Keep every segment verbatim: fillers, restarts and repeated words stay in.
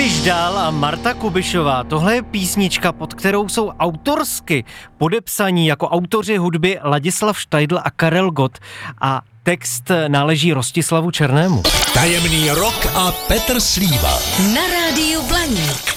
Aleš Dál a Marta Kubišová. Tohle je písnička, pod kterou jsou autorsky podepsaní jako autoři hudby Ladislav Štajdl a Karel Gott. A text náleží Rostislavu Černému. Tajemný rok a Petr Slíva. Na rádiu Blaník.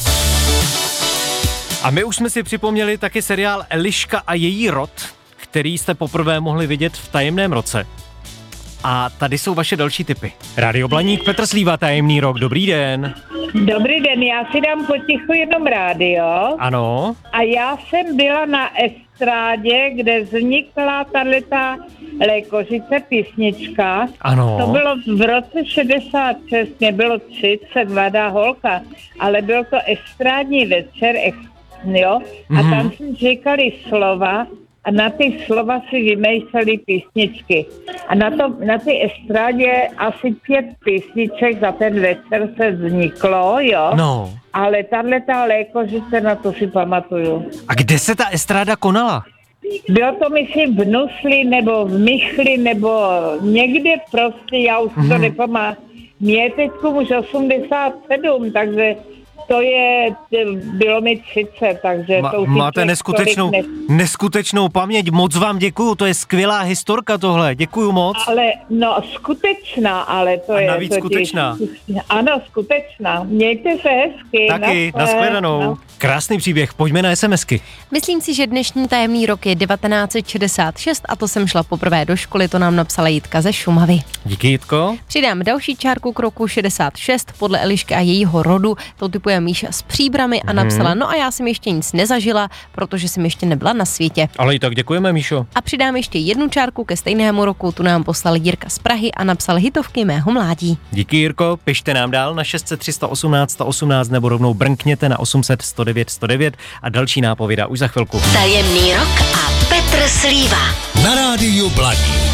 A my už jsme si připomněli taky seriál Eliška a její rod, který jste poprvé mohli vidět v Tajemném roce. A tady jsou vaše další tipy. Rádio Blaník, Petr Slíva, Tajemný rok, dobrý den. Dobrý den, já si dám potichu jenom rádio. Ano. A já jsem byla na estrádě, kde vznikla tato Lékořice písnička. Ano. To bylo v roce šedesát šest, mě bylo třicet, mladá holka, ale byl to estrádní večer, jo, a mm-hmm. tam si říkali slova a na ty slova si vymýšleli písničky. A na, to, na ty estrádě asi pět písniček za ten večer se vzniklo, jo. No. Ale tato Lékořice, na to si pamatuju. A kde se ta estráda konala? Bylo to, myslím, v Nusli, nebo v Michli, nebo někde prostě, já už mm-hmm. to nepamatuju. Mě je teď už osmdesát sedm, takže to je, bylo mi třicet, takže Ma, to už máte neskutečnou, ne... neskutečnou paměť, moc vám děkuju, to je skvělá historka tohle, děkuju moc. Ale, no, skutečná, ale to A je... navíc skutečná. Ano, skutečná. Mějte se hezky. Taky, nashledanou. No. Krásný příběh, pojďme na SMSky. Myslím si, že dnešní tajemný rok je devatenáct set šedesát šest a to jsem šla poprvé do školy, to nám napsala Jitka ze Šumavy. Díky, Jitko. Přidám další čárku k roku šedesát šest, podle Elišky a jejího rodu, to typuje Míša s Příbrami a napsala, no a já jsem ještě nic nezažila, protože jsem ještě nebyla na světě. Ale i tak děkujeme, Míšo. A přidám ještě jednu čárku ke stejnému roku, tu nám poslal Jirka z Prahy a napsal hitovky mého mládí. Díky, Jirko, pište nám dál na šest set tři sto osmnáct sto osmnáct nebo rovnou brnkněte na osm set sto devět sto devět a další nápověda už za chvilku. Tajemný rok a Petr Slíva. Na rádiu Blaník.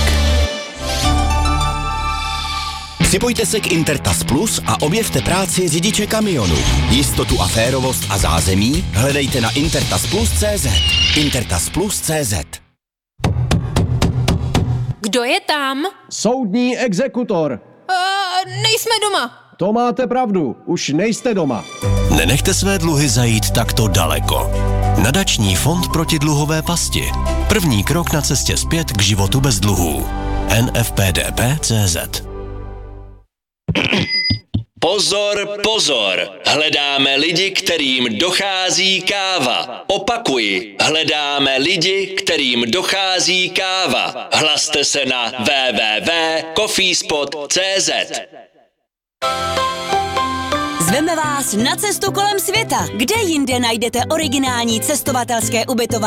Připojte se k Intertas Plus a objevte práci řidiče kamionu. Jistotu a férovost a zázemí hledejte na intertasplus tečka cé zet. intertasplus tečka cé zet. Kdo je tam? Soudní exekutor. Uh, nejsme doma. To máte pravdu, už nejste doma. Nenechte své dluhy zajít takto daleko. Nadační fond proti dluhové pasti. První krok na cestě zpět k životu bez dluhů. en ef pé dé pé tečka cé zet. Pozor, pozor, hledáme lidi, kterým dochází káva. Opakuji, hledáme lidi, kterým dochází káva. Hlaste se na w w w tečka coffeespot tečka cé zet. Zveme vás na cestu kolem světa. Kde jinde najdete originální cestovatelské ubytování?